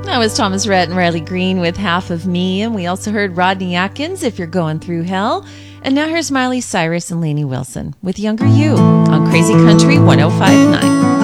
That was Thomas Rhett and Riley Green with Half of Me. And we also heard Rodney Atkins, If You're Going Through Hell. And now here's Miley Cyrus and Lainey Wilson with Younger You on Crazy Country 105.9.